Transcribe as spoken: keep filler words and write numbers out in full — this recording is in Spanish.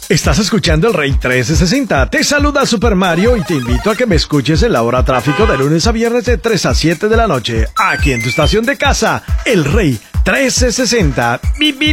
Estás escuchando el Rey trescientos sesenta. Te saluda Super Mario y te invito a que me escuches en la hora tráfico de lunes a viernes de tres a siete de la noche. Aquí en tu estación de casa, el Rey trescientos sesenta. ¡Bip, bip!